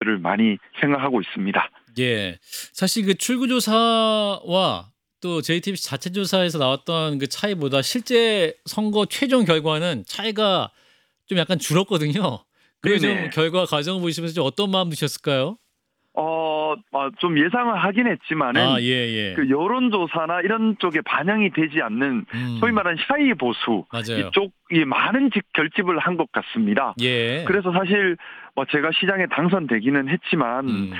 것들을 많이 생각하고 있습니다. 예. 사실 그 출구조사와 또 JTBC 자체 조사에서 나왔던 그 차이보다 실제 선거 최종 결과는 차이가 좀 약간 줄었거든요. 그 좀 네네. 결과 과정을 보시면서 좀 어떤 마음 드셨을까요? 좀 예상을 하긴 아 했지만은 예예. 그 여론조사나 이런 쪽에 반영이 되지 않는 소위 말하는 샤이 보수 맞아요. 이쪽이 많은 결집을 한 것 같습니다. 예. 그래서 사실 제가 시장에 당선되기는 했지만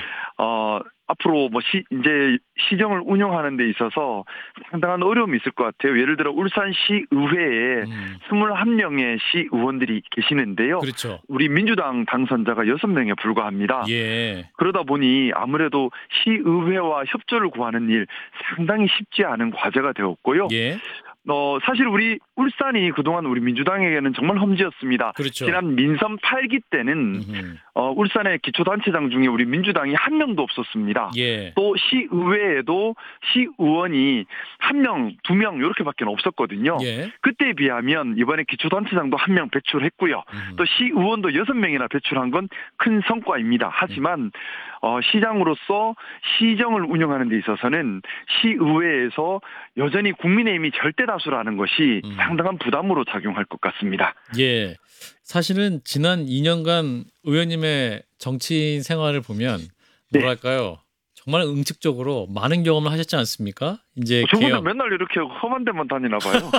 앞으로 이제 시정을 운영하는 데 있어서 상당한 어려움이 있을 것 같아요. 예를 들어 울산시 의회에 21명의 시의원들이 계시는데요. 그렇죠. 우리 민주당 당선자가 6명에 불과합니다. 예. 그러다 보니 아무래도 시의회와 협조를 구하는 일 상당히 쉽지 않은 과제가 되었고요. 예. 사실 우리 울산이 그동안 우리 민주당에게는 정말 험지였습니다. 그렇죠. 지난 민선 8기 때는 울산의 기초단체장 중에 우리 민주당이 한 명도 없었습니다. 예. 또 시의회에도 시의원이 한 명, 두 명 이렇게밖에 없었거든요. 예. 그때에 비하면 이번에 기초단체장도 한 명 배출했고요. 또 시의원도 6명이나 배출한 건 큰 성과입니다. 하지만 시장으로서 시정을 운영하는 데 있어서는 시의회에서 여전히 국민의힘이 절대 다수라는 것이 상당한 부담으로 작용할 것 같습니다. 예. 사실은 지난 2년간 의원님의 정치인 생활을 보면 뭐랄까요? 정말 응축적으로 많은 경험을 하셨지 않습니까? 이제 저분들 맨날 이렇게 험한 데만 다니나 봐요.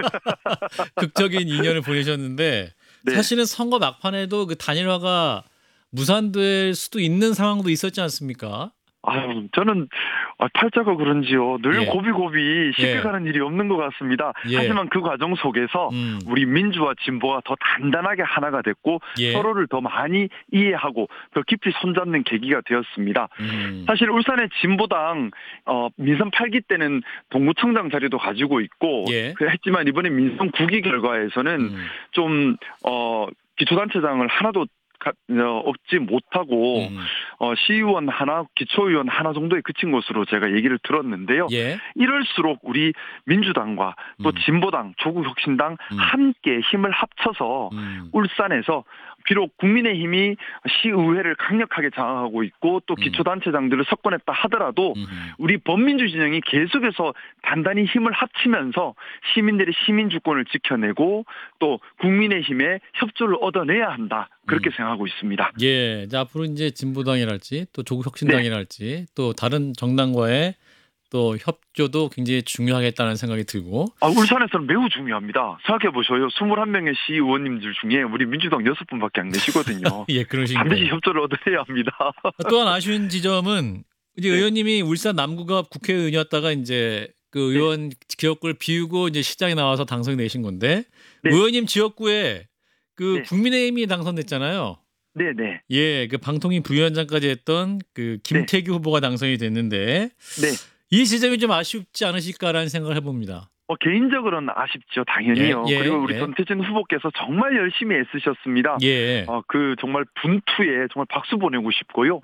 극적인 2년을 보내셨는데 네. 사실은 선거 막판에도 그 단일화가 무산될 수도 있는 상황도 있었지 않습니까? 저는 팔자가 그런지요. 늘 예. 고비고비 쉽게 예. 가는 일이 없는 것 같습니다. 예. 하지만 그 과정 속에서 우리 민주와 진보가 더 단단하게 하나가 됐고 예. 서로를 더 많이 이해하고 더 깊이 손잡는 계기가 되었습니다. 사실 울산의 진보당 민선 8기 때는 동구청장 자리도 가지고 있고 예. 했지만 이번에 민선 9기 결과에서는 좀 기초단체장을 하나도 얻지 못하고 시의원 하나, 기초의원 하나 정도에 그친 것으로 제가 얘기를 들었는데요. 예. 이럴수록 우리 민주당과 또 진보당, 조국혁신당 함께 힘을 합쳐서 울산에서 비록 국민의힘이 시의회를 강력하게 장악하고 있고 또 기초단체장들을 석권했다 하더라도 우리 범민주 진영이 계속해서 단단히 힘을 합치면서 시민들의 시민주권을 지켜내고 또 국민의힘의 협조를 얻어내야 한다. 그렇게 생각하고 있습니다. 예. 앞으로 이제 진보당이랄지 또 조국혁신당이랄지 또 다른 정당과의 또 협조도 굉장히 중요하겠다는 생각이 들고. 울산에서는 매우 중요합니다. 생각해 보셔요. 21명의 시의원님들 중에 우리 민주당 6분밖에 안 계시거든요. 예, 그러신데. 반드시 협조를 얻어내야 합니다. 또한 아쉬운 지점은 이제 의원님이 울산 남구갑 국회의원이었다가 이제 그 의원 지역구를 비우고 이제 시장에 나와서 당선이 되신 건데 의원님 지역구에 그 국민의힘이 당선됐잖아요. 네네. 예, 그 방통위 부위원장까지 했던 그 김태규 후보가 당선이 됐는데 이 지점이 좀 아쉽지 않으실까라는 생각을 해봅니다. 개인적으로는 아쉽죠, 당연히요. 예, 그리고 우리 전태진 후보께서 정말 열심히 애쓰셨습니다. 예. 그 정말 분투에 정말 박수 보내고 싶고요.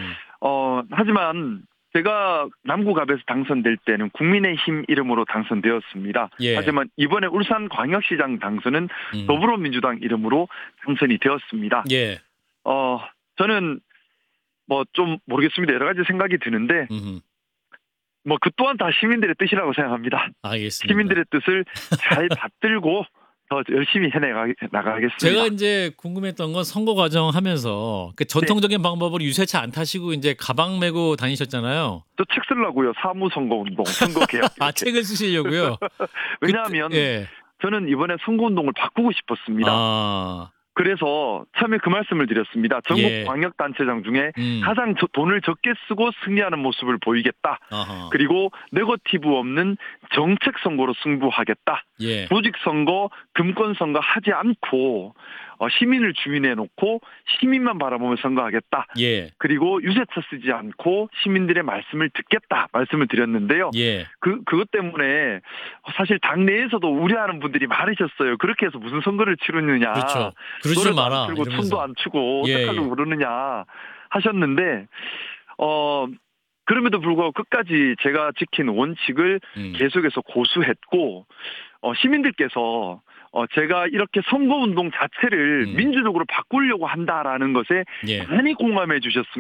하지만 제가 남구갑에서 당선될 때는 국민의힘 이름으로 당선되었습니다. 예. 하지만 이번에 울산광역시장 당선은 더불어민주당 이름으로 당선이 되었습니다. 예. 저는 좀 모르겠습니다. 여러 가지 생각이 드는데 그 또한 다 시민들의 뜻이라고 생각합니다. 알겠습니다. 시민들의 뜻을 잘 받들고 더 열심히 나가겠습니다. 제가 이제 궁금했던 건 선거 과정 하면서 그 전통적인 방법으로 유세차 안 타시고 이제 가방 메고 다니셨잖아요. 저 책 쓰려고요. 사무선거운동, 선거개혁. 책을 쓰시려고요? 왜냐하면 저는 이번에 선거운동을 바꾸고 싶었습니다. 그래서 처음에 그 말씀을 드렸습니다. 전국 광역단체장 중에 가장 돈을 적게 쓰고 승리하는 모습을 보이겠다. 그리고 네거티브 없는 정책 선거로 승부하겠다. 조직 선거, 금권 선거 하지 않고 시민을 주인해 놓고 시민만 바라보며 선거하겠다. 그리고 유세차 쓰지 않고 시민들의 말씀을 듣겠다. 말씀을 드렸는데요. 그것 때문에 사실 당내에서도 우려하는 분들이 많으셨어요. 그렇게 해서 무슨 선거를 치르느냐. 그렇죠. 그러지 마라. 안 추고 춤도 안 추고 어떡하려고 그러느냐 하셨는데 그럼에도 불구하고 끝까지 제가 지킨 원칙을 계속해서 고수했고 시민들께서 제가 이렇게 선거운동 자체를 민주적으로 바꾸려고 한다라는 것에 많이 공감해 주셨습니다.